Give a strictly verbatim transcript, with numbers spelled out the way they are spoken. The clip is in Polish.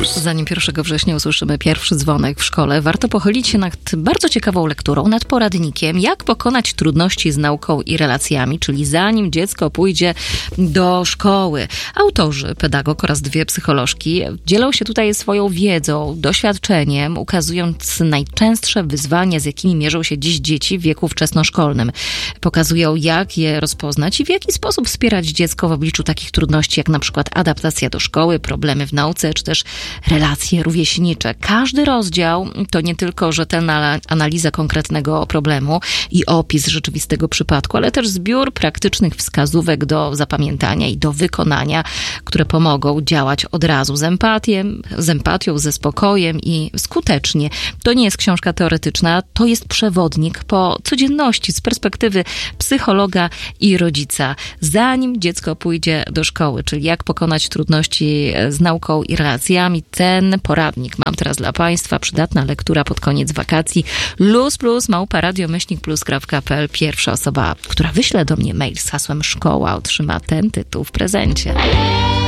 plus. Zanim pierwszego września usłyszymy pierwszy dzwonek w szkole, warto pochylić się nad bardzo ciekawą lekturą, nad poradnikiem, jak pokonać trudności z nauką i relacjami, czyli zanim dziecko pójdzie do szkoły. Autorzy, pedagog oraz dwie psycholożki, dzielą się tutaj swoją wiedzą, doświadczeniem, ukazując najczęstsze wyzwania, z jakimi mierzą się dziś dzieci w wieku wczesnoszkolnym. Pokazują, jak je rozpoznać i w jaki sposób wspierać dziecko w obliczu takich trudności, jak na przykład adaptacja do szkoły, problemy w nauce, czy też relacje rówieśnicze. Każdy rozdział to nie tylko rzetelna analiza konkretnego problemu i opis rzeczywistego przypadku, ale też zbiór praktycznych wskazówek do zapamiętania i do wykonania, które pomogą działać od razu z empatią, z empatią, ze spokojem i skutecznie. To nie jest książka teoretyczna, to jest przewodnik po codzienności z perspektywy psychologa i rodzica. Zanim dziecko pójdzie do szkoły, czyli jak pokonać trudności z nauką i relacjami, ten poradnik mam teraz dla Państwa. Przydatna lektura pod koniec wakacji. Luz plus małpa radiomyślnik plus kropka p l. Pierwsza osoba, która wyśle do mnie mail z hasłem szkoła, otrzyma ten tytuł w prezencie.